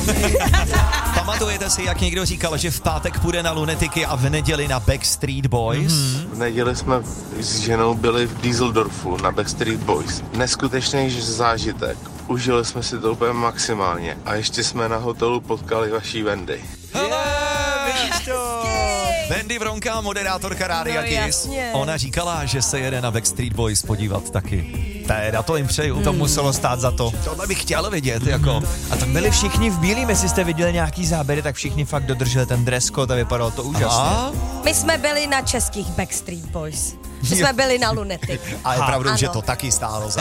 Pamatujete si, jak někdo říkal, že v pátek půjde na Lunetiky a v neděli na Backstreet Boys? V neděli jsme s ženou byli v Düsseldorfu na Backstreet Boys. Neskutečný zážitek. Užili jsme si to úplně maximálně. A ještě jsme na hotelu potkali vaší Wendy. Hele, vidíš to? Wendy Vronka, moderátorka Rádia Kiss. Ona říkala, že se jede na Backstreet Boys podívat taky. Teda to jim přeju. To muselo stát za to. Tohle bych chtěl vidět, jako. A tam byli všichni v bílým, jestli jste viděli nějaký záběry, tak všichni fakt dodrželi ten dress code a vypadalo to úžasně. My jsme byli na českých Backstreet Boys. My jsme byli na Lunetic. A je pravdou, že ano. to taky stálo za